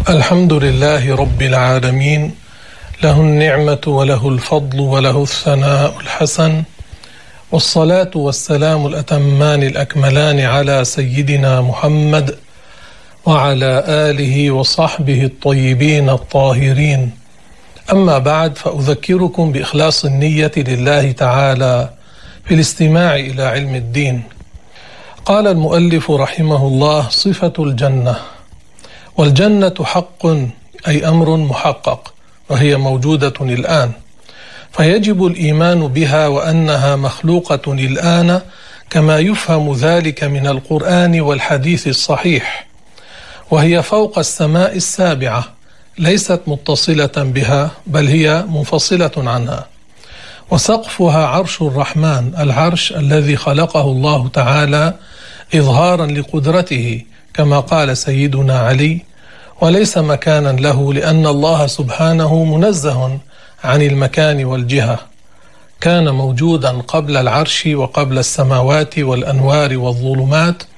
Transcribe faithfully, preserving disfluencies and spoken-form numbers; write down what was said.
الحمد لله رب العالمين، له النعمة وله الفضل وله الثناء الحسن، والصلاة والسلام الأتمان الأكملان على سيدنا محمد وعلى آله وصحبه الطيبين الطاهرين. أما بعد، فأذكركم بإخلاص النية لله تعالى في الاستماع إلى علم الدين. قال المؤلف رحمه الله: صفة الجنة. والجنة حق، أي أمر محقق، وهي موجودة الآن، فيجب الإيمان بها وأنها مخلوقة الآن، كما يفهم ذلك من القرآن والحديث الصحيح. وهي فوق السماء السابعة، ليست متصلة بها، بل هي منفصلة عنها. وسقفها عرش الرحمن، العرش الذي خلقه الله تعالى إظهارا لقدرته، كما قال سيدنا علي: وليس مكانا له، لأن الله سبحانه منزه عن المكان والجهة. كان موجودا قبل العرش وقبل السماوات والأنوار والظلمات،